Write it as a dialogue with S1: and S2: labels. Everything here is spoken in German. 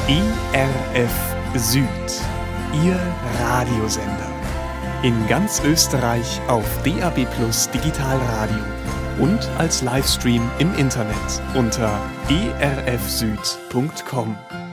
S1: ERF Süd, Ihr Radiosender. In ganz Österreich auf DAB+ Digitalradio und als Livestream im Internet unter erfsüd.com.